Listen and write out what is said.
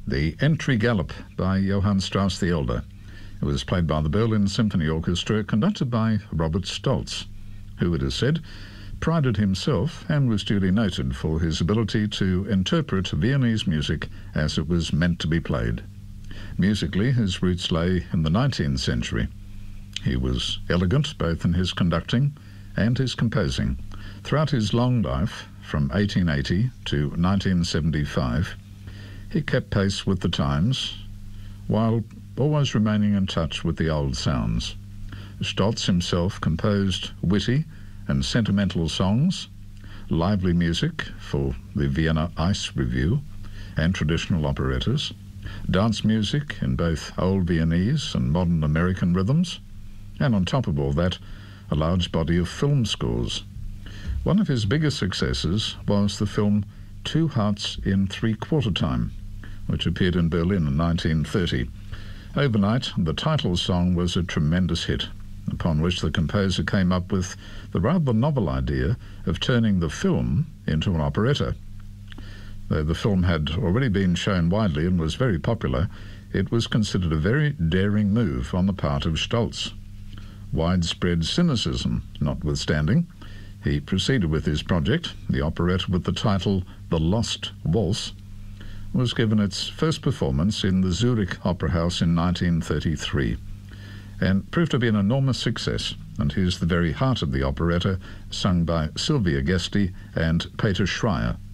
the Entry Galop by Johann Strauss the Elder. It was played by the Berlin Symphony Orchestra, conducted by Robert Stolz, who, it is said, prided himself and was duly noted for his ability to interpret Viennese music as it was meant to be played. Musically, his roots lay in the 19th century. He was elegant both in his conducting and his composing. Throughout his long life, from 1880 to 1975, he kept pace with the times, while always remaining in touch with the old sounds. Stolz himself composed witty and sentimental songs, lively music for the Vienna Ice Review and traditional operettas, dance music in both old Viennese and modern American rhythms, and on top of all that, a large body of film scores. One of his biggest successes was the film Two Hearts in Three-Quarter Time, which appeared in Berlin in 1930. Overnight, the title song was a tremendous hit, upon which the composer came up with the rather novel idea of turning the film into an operetta. Though the film had already been shown widely and was very popular, it was considered a very daring move on the part of Stolz. Widespread cynicism notwithstanding, he proceeded with his project. The operetta with the title The Lost Waltz was given its first performance in the Zurich Opera House in 1933 and proved to be an enormous success, and here's the very heart of the operetta, sung by Sylvia Gesti and Peter Schreier.